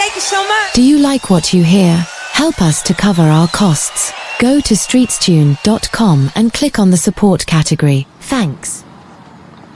Thank you so much. Do you like what you hear? Help us to cover our costs. Go to streetstune.com and click on the support category. Thanks.